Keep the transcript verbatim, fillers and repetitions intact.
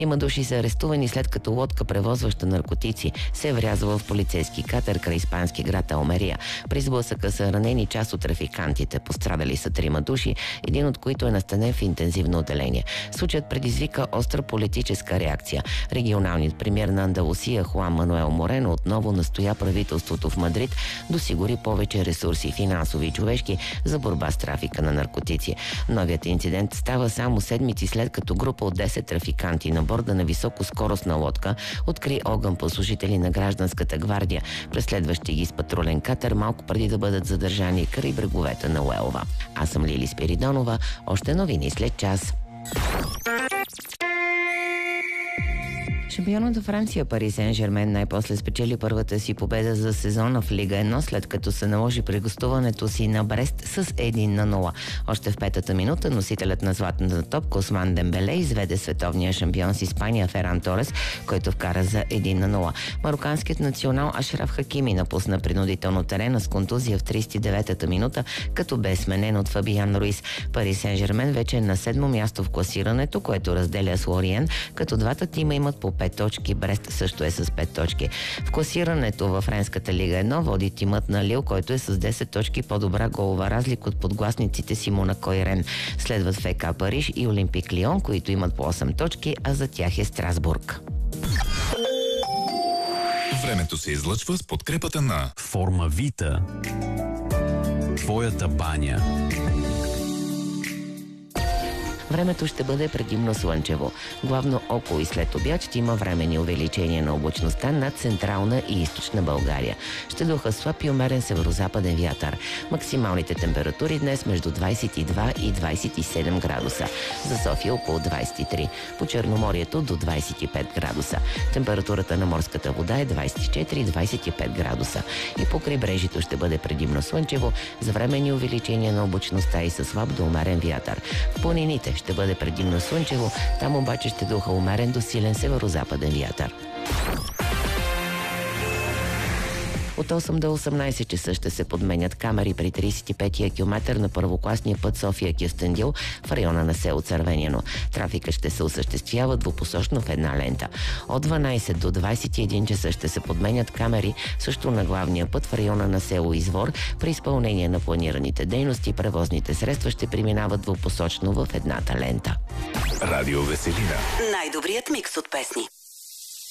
Има души са арестувани след като лодка, превозваща наркотици, се е врязала в полицейски катер край испански град Алмерия. При сблъсъка са ранени част от трафикантите. Пострадали са трима души, един от които е настанен в интензивно отделение. Случаят предизвика остра политическа реакция. Регионалният премиер на Андалусия Хуан Мануел Морено отново настоя правителството в Мадрид да осигури повече ресурси, финансови и човешки, за борба с трафика на наркотици. Новият инцидент става само седмици след като група от десет трафиканти на борда на високоскоростна лодка откри огън по служители на гражданската гвардия, преследващи ги с патрулен катер малко преди да бъдат задържани край бреговете на Уелва. Аз съм Лили Спиридонова. Още новини след час. Шампионът на Франция Пари Сен-Жермен най-после спечели първата си победа за сезона в Лига едно, след като се наложи при гостуването си на Брест с едно на нула. Още в петата минута носителят на златната топка Осман Дембеле изведе световния шампион с Испания Феран Торес, който вкара за едно на нула. Мароканският национал Ашраф Хакими напусна принудително терена с контузия в тридесет и деветата минута, като бе сменен от Фабиян Руис. Пари Сен-Жермен вече е на седмо място в класирането, което разделя с Лориен, като двата тима имат по пет точки. Брест също е с пет точки. В класирането във Френската лига едно води тимът на Лил, който е с десет точки по-добра голова разлика от подгласниците си Монако и Рен. Следват ФК Париж и Олимпик Лион, които имат по осем точки, а за тях е Страсбург. Времето се излъчва с подкрепата на Форма Вита. Твоята баня. Времето ще бъде предимно слънчево. Главно около и след обяд ще има временни увеличения на облачността над централна и източна България. Ще духа слаб и умерен северозападен вятър. Максималните температури днес между двадесет и два и двадесет и седем градуса. За София около двадесет и три. По Черноморието до двадесет и пет градуса. Температурата на морската вода е двадесет и четири до двадесет и пет градуса. И по крайбрежието ще бъде предимно слънчево, с временни увеличения на облачността и със слаб до умерен вятър. В планините ще бъде предимно слънчево, там обаче ще духа умерен до силен северозападен вятър. От осем до осемнадесет часа ще се подменят камери при тридесет и петия километър на първокласния път София-Кюстендил в района на село Цървеняно. Трафика ще се осъществява двупосочно в една лента. От дванадесет до двадесет и един часа ще се подменят камери също на главния път в района на село Извор. При изпълнение на планираните дейности превозните средства ще преминават двупосочно в едната лента. Радио Веселина. Най-добрият микс от песни.